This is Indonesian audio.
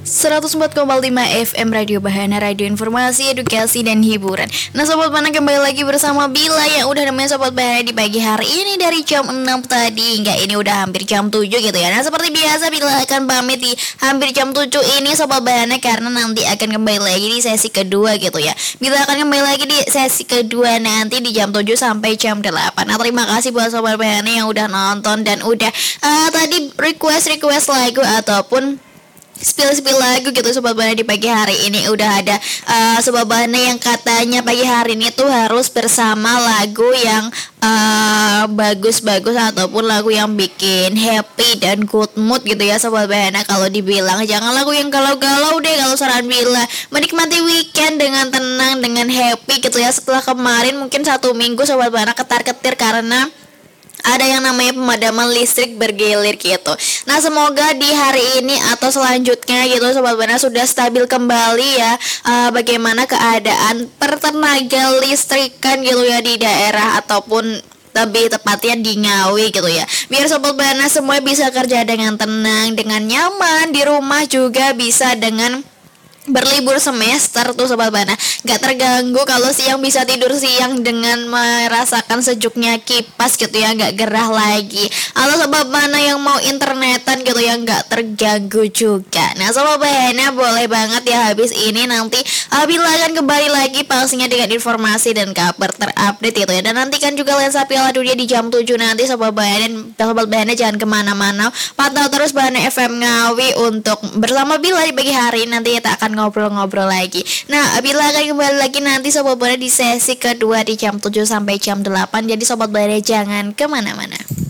104,5 FM Radio Bahana, radio informasi, edukasi, dan hiburan. Nah Sobat Bahana, kembali lagi bersama Bila yang udah nemenin Sobat Bahana di pagi hari ini dari jam 6 tadi hingga ini udah hampir jam 7 gitu ya. Nah seperti biasa Bila akan pamit di hampir jam 7 ini Sobat Bahana, karena nanti akan kembali lagi di sesi kedua gitu ya. Bila akan kembali lagi di sesi kedua nanti di jam 7 sampai jam 8. Nah terima kasih buat Sobat Bahana yang udah nonton dan udah tadi request lagu ataupun spill lagu gitu Sobat Bahana di pagi hari ini. Udah ada Sobat Bahana yang katanya pagi hari ini tuh harus bersama lagu yang bagus-bagus ataupun lagu yang bikin happy dan good mood gitu ya Sobat Bahana. Kalau dibilang jangan lagu yang galau-galau deh kalau saran Bila, menikmati weekend dengan tenang, dengan happy gitu ya. Setelah kemarin mungkin 1 minggu Sobat Bahana ketar-ketir karena ada yang namanya pemadaman listrik bergilir gitu. Nah semoga di hari ini atau selanjutnya gitu Sobat Bahana sudah stabil kembali ya bagaimana keadaan pertenaga listrikan gitu ya di daerah ataupun lebih tepatnya di Ngawi gitu ya. Biar Sobat Bahana semua bisa kerja dengan tenang, dengan nyaman, di rumah juga bisa dengan berlibur semester tuh Sobat Bahana, gak terganggu. Kalau siang bisa tidur siang dengan merasakan sejuknya kipas gitu ya, gak gerah lagi. Atau Sobat Bahana yang mau internetan gitu ya, gak terganggu juga. Nah Sobat Bahana boleh banget ya habis ini nanti Bila akan kembali lagi pastinya dengan informasi dan kabar terupdate gitu ya. Dan nantikan juga lensa Piala Dunia di jam 7 nanti Sobat Bahana. Dan Sobat Bahana jangan kemana-mana, pantau terus Bahana FM Ngawi untuk bersama Bila di pagi hari. Nanti kita akan ngobrol-ngobrol lagi. Nah, Bila akan kembali lagi nanti Sobat Bahana di sesi kedua di jam 7 sampai jam 8. Jadi Sobat Bahana jangan kemana-mana.